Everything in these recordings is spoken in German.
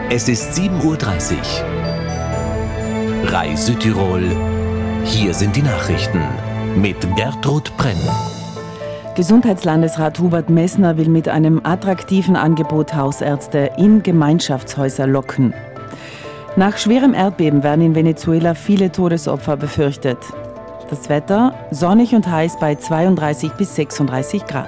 Es ist 7:30 Uhr. RAI Südtirol. Hier sind die Nachrichten mit Gertrud Brenn. Gesundheitslandesrat Hubert Messner will mit einem attraktiven Angebot Hausärzte in Gemeinschaftshäuser locken. Nach schwerem Erdbeben werden in Venezuela viele Todesopfer befürchtet. Das Wetter sonnig und heiß bei 32 bis 36 Grad.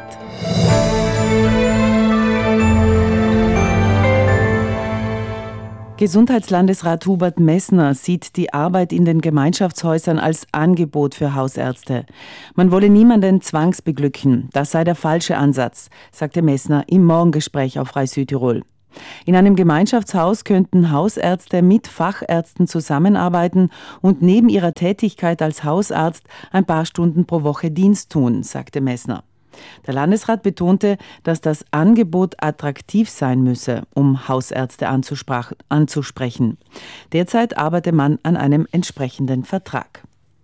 Gesundheitslandesrat Hubert Messner sieht die Arbeit in den Gemeinschaftshäusern als Angebot für Hausärzte. Man wolle niemanden zwangsbeglücken, das sei der falsche Ansatz, sagte Messner im Morgengespräch auf RAI Südtirol. In einem Gemeinschaftshaus könnten Hausärzte mit Fachärzten zusammenarbeiten und neben ihrer Tätigkeit als Hausarzt ein paar Stunden pro Woche Dienst tun, sagte Messner. Der Landesrat betonte, dass das Angebot attraktiv sein müsse, um Hausärzte anzusprechen. Derzeit arbeite man an einem entsprechenden Vertrag.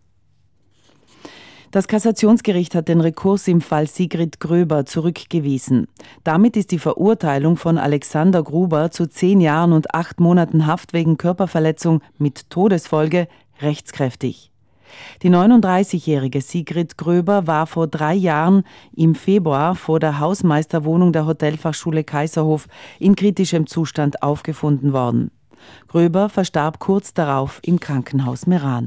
Das Kassationsgericht hat den Rekurs im Fall Sigrid Gröber zurückgewiesen. Damit ist die Verurteilung von Alexander Gruber zu 10 Jahren und 8 Monaten Haft wegen Körperverletzung mit Todesfolge rechtskräftig. Die 39-jährige Sigrid Gröber war vor 3 Jahren im Februar vor der Hausmeisterwohnung der Hotelfachschule Kaiserhof in kritischem Zustand aufgefunden worden. Gröber verstarb kurz darauf im Krankenhaus Meran.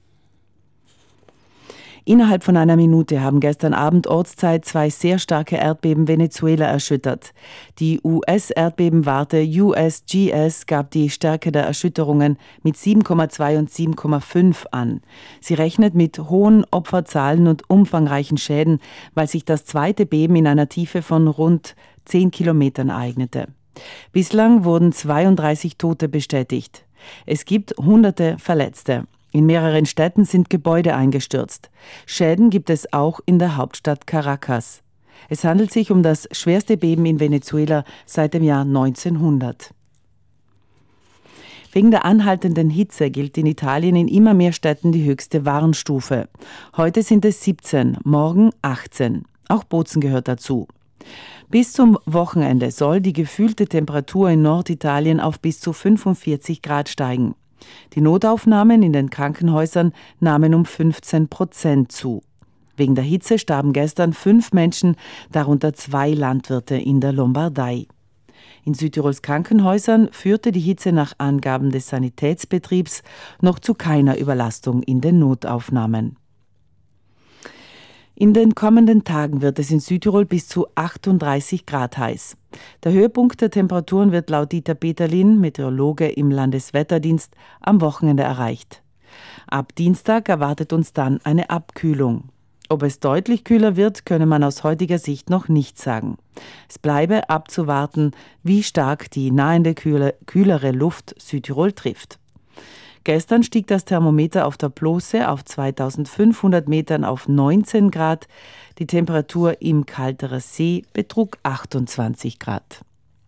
Innerhalb von einer Minute haben gestern Abend Ortszeit 2 sehr starke Erdbeben Venezuela erschüttert. Die US-Erdbebenwarte USGS gab die Stärke der Erschütterungen mit 7,2 und 7,5 an. Sie rechnet mit hohen Opferzahlen und umfangreichen Schäden, weil sich das zweite Beben in einer Tiefe von rund 10 Kilometern ereignete. Bislang wurden 32 Tote bestätigt. Es gibt Hunderte Verletzte. In mehreren Städten sind Gebäude eingestürzt. Schäden gibt es auch in der Hauptstadt Caracas. Es handelt sich um das schwerste Beben in Venezuela seit dem Jahr 1900. Wegen der anhaltenden Hitze gilt in Italien in immer mehr Städten die höchste Warnstufe. Heute sind es 17, morgen 18. Auch Bozen gehört dazu. Bis zum Wochenende soll die gefühlte Temperatur in Norditalien auf bis zu 45 Grad steigen. Die Notaufnahmen in den Krankenhäusern nahmen um 15% zu. Wegen der Hitze starben gestern 5 Menschen, darunter 2 Landwirte in der Lombardei. In Südtirols Krankenhäusern führte die Hitze nach Angaben des Sanitätsbetriebs noch zu keiner Überlastung in den Notaufnahmen. In den kommenden Tagen wird es in Südtirol bis zu 38 Grad heiß. Der Höhepunkt der Temperaturen wird laut Dieter Peterlin, Meteorologe im Landeswetterdienst, am Wochenende erreicht. Ab Dienstag erwartet uns dann eine Abkühlung. Ob es deutlich kühler wird, könne man aus heutiger Sicht noch nicht sagen. Es bleibe abzuwarten, wie stark die nahende kühlere Luft Südtirol trifft. Gestern stieg das Thermometer auf der Plose auf 2500 Metern auf 19 Grad. Die Temperatur im Kalterer See betrug 28 Grad.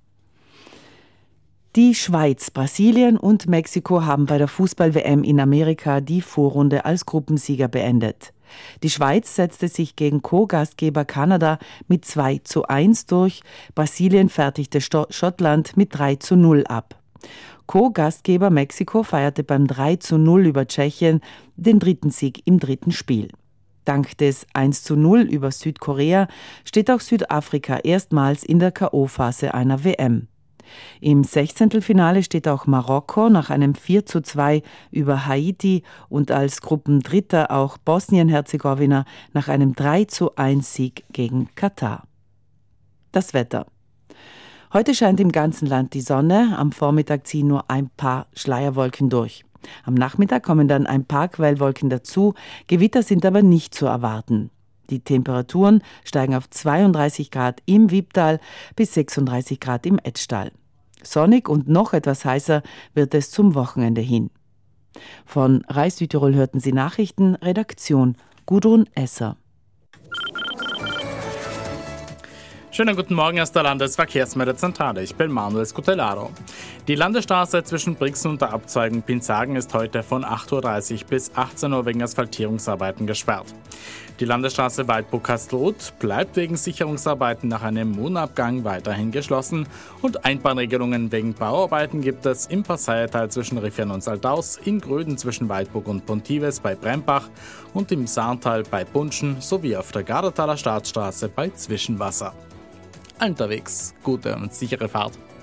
Die Schweiz, Brasilien und Mexiko haben bei der Fußball-WM in Amerika die Vorrunde als Gruppensieger beendet. Die Schweiz setzte sich gegen Co-Gastgeber Kanada mit 2:1 durch. Brasilien fertigte Schottland mit 3:0 ab. Co-Gastgeber Mexiko feierte beim 3:0 über Tschechien den 3. Sieg im 3. Spiel. Dank des 1:0 über Südkorea steht auch Südafrika erstmals in der K.O.-Phase einer WM. Im Sechzehntelfinale steht auch Marokko nach einem 4:2 über Haiti und als Gruppendritter auch Bosnien-Herzegowina nach einem 3:1 Sieg gegen Katar. Das Wetter. Heute scheint im ganzen Land die Sonne, am Vormittag ziehen nur ein paar Schleierwolken durch. Am Nachmittag kommen dann ein paar Quellwolken dazu, Gewitter sind aber nicht zu erwarten. Die Temperaturen steigen auf 32 Grad im Wipptal bis 36 Grad im Etschtal. Sonnig und noch etwas heißer wird es zum Wochenende hin. Von RAI Südtirol hörten Sie Nachrichten, Redaktion Gudrun Esser. Schönen guten Morgen aus der Landesverkehrsmeldezentrale. Ich bin Manuel Scutellaro. Die Landesstraße zwischen Brixen und der Abzweigung Pinsagen ist heute von 8:30 Uhr bis 18 Uhr wegen Asphaltierungsarbeiten gesperrt. Die Landesstraße Waldburg-Kastelruth bleibt wegen Sicherungsarbeiten nach einem Mohnabgang weiterhin geschlossen und Einbahnregelungen wegen Bauarbeiten gibt es im Passaiertal zwischen Riffian und Saldaus, in Gröden zwischen Waldburg und Pontives bei Brembach und im Saarntal bei Bunschen sowie auf der Gardertaler Staatsstraße bei Zwischenwasser. Unterwegs, gute und sichere Fahrt.